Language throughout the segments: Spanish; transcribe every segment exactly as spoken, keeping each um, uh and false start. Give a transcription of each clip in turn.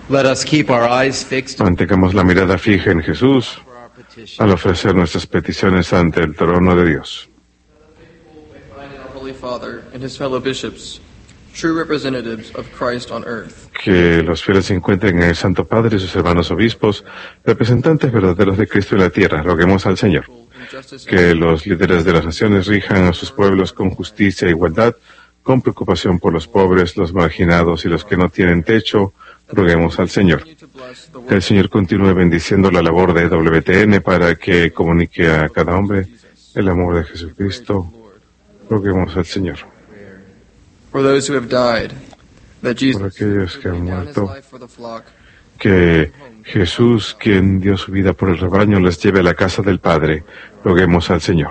Let us keep our eyes fixed Mantengamos la mirada fija en Jesús for our petition. al ofrecer nuestras peticiones ante el trono de Dios. Find in our Holy Father and his fellow bishops, true representatives of Christ on earth. Que los fieles se encuentren en el Santo Padre y sus hermanos obispos, representantes verdaderos de Cristo en la tierra. Roguemos al Señor. Que los líderes de las naciones rijan a sus pueblos con justicia e igualdad, con preocupación por los pobres, los marginados y los que no tienen techo. Roguemos al Señor. Que el Señor continúe bendiciendo la labor de W T N para que comunique a cada hombre el amor de Jesucristo. Roguemos al Señor. For those who have died, that Jesus Por aquellos que han laid down his muerto, life for the flock, que Jesús, quien dio su vida por el rebaño, les lleve a la casa del Padre. Roguemos al Señor.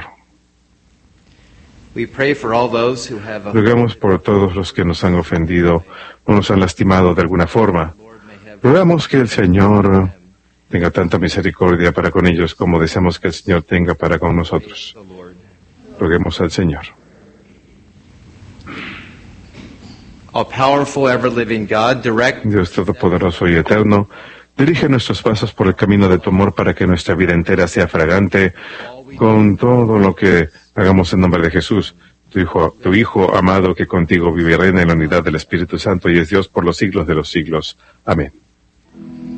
We pray for all those who have Rogamos por todos los que nos han ofendido o nos han lastimado de alguna forma. Rogamos que el Señor tenga tanta misericordia para con ellos como deseamos que el Señor tenga para con nosotros. Roguemos al Señor. all powerful, ever living God, direct Dios Todopoderoso y Eterno, dirige nuestros pasos por el camino de tu amor para que nuestra vida entera sea fragante con todo lo que hagamos en nombre de Jesús, tu Hijo, tu Hijo amado, que contigo vive y reina en la unidad del Espíritu Santo y es Dios por los siglos de los siglos. Amén.